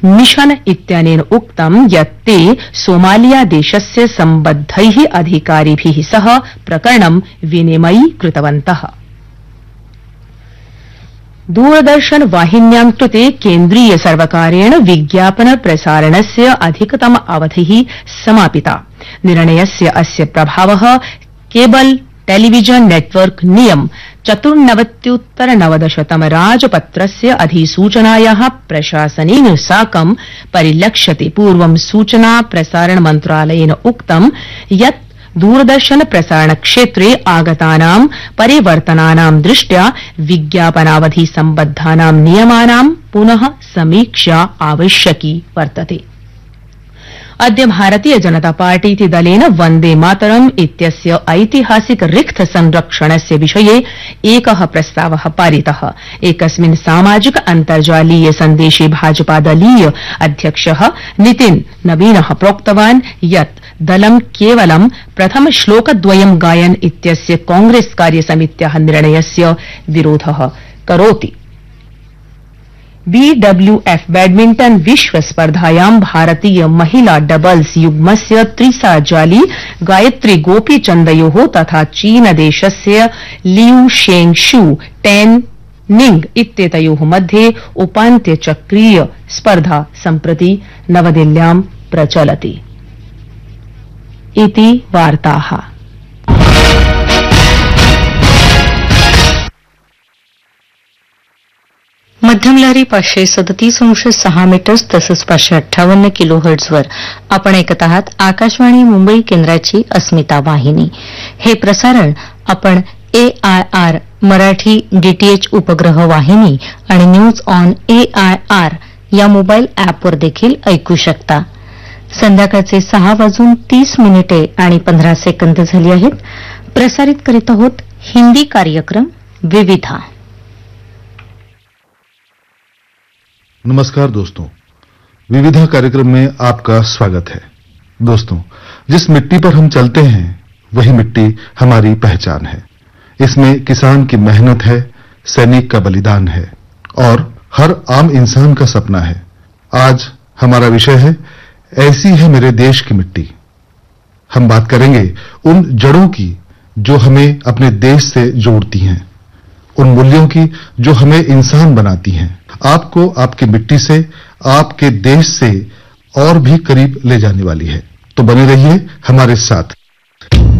Mission इत्यनेन उक्तं यत् ते सोमालिया देशस्य सम्बद्धैः अधिकारिभिः सह प्रकरणं विनिमयीकृतवन्तः। दूरदर्शन वाहिन्यां कृते केन्द्रीय सर्वकारेण विज्ञापन प्रसारणस्य अधिकतम अवधिः समापिता। निर्णयस्य अस्य प्रभावः केबल टेलीविजन नेटवर्क नियम 94-90 राजपत्रस्य अधिसूचनायाः प्रशासनेन साकं परिलक्ष्यते। पूर्वं सूचना प्रसारण मन्त्रालयेन उक्तं यत् दूरदर्शन प्रसारण क्षेत्रे आगतानां परिवर्तनानां दृष्ट्या विज्ञापनावधि सम्बद्धानां नियमानां पुनः समीक्षा आवश्यकी वर्तते। अद्य भारतीय जनता पार्टीति दलेन वन्दे मातरम् इत्यस्य ऐतिहासिक रिक्त संरक्षणस्य विषये एकः प्रस्तावः पारितः। एकस्मिन् सामाजिक अन्तर्जालीय सन्देशे भाजपादलीय अध्यक्षः नितिन नवीनः प्रोक्तवान् यत् दलं केवलं प्रथम श्लोकद्वयं गायन इत्यस्य कांग्रेस कार्यसमित्याः निर्णयस्य विरोधः करोति। BWF बैडमिंटन विश्व स्पर्धायां भारतीय महिला डबल्स युग्मस्य त्रिसाजाली गायत्री गोपीचन्दयोः तथा चीनदेशस्य लियू शेंगशू टेन निंग इत्येतयोः मध्ये उपान्त्यचक्रीय स्पर्धा सम्प्रति नवदिल्ल्यां प्रचलति। इति वार्ताः। मध्यम लहरी 537.6 मीटर्स तसंच 558 किलोहर्ट्झवर आपण ऐकत आहात आकाशवाणी मुंबई केंद्राची अस्मिता वाहिनी। हे प्रसारण आपण AIR मराठी DTH उपग्रह वाहिनी आणि न्यूज ऑन AIR या मोबाईल ॲपवर देखील ऐकू शकता। संध्याकाळचे 6:30 आणि 15 सेकंद झाली आहेत। प्रसारित करीत आहोत हिंदी कार्यक्रम विविधा। नमस्कार दोस्तों, विविधा कार्यक्रम में आपका स्वागत है। दोस्तों, जिस मिट्टी पर हम चलते हैं वही मिट्टी हमारी पहचान है। इसमें किसान की मेहनत है, सैनिक का बलिदान है और हर आम इंसान का सपना है। आज हमारा विषय है ऐसी है मेरे देश की मिट्टी। हम बात करेंगे उन जड़ों की जो हमें अपने देश से जोड़ती हैं, उन मूल्यों की जो हमें इंसान बनाती हैं। आपको आपकी मिट्टी से, आपके देश से और भी करीब ले जाने वाली है। तो बने रहिए हमारे साथ।